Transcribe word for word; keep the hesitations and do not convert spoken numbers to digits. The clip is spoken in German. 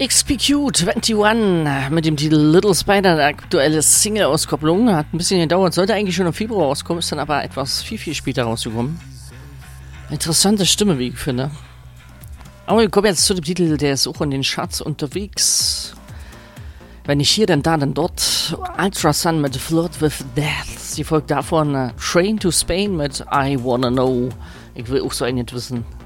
X P Q einundzwanzig mit dem Titel Little Spider, eine aktuelle Single-Auskopplung. Hat ein bisschen gedauert, sollte eigentlich schon im Februar rauskommen, ist dann aber etwas viel, viel später rausgekommen. Interessante Stimme, wie ich finde. Aber wir kommen jetzt zu dem Titel, der ist auch in den Charts unterwegs. Wenn nicht hier, dann da, dann dort. Ultrasun mit Flirt with Death. Sie folgt davon uh, Train to Spain mit I Wanna Know. Ich will auch so einiges wissen.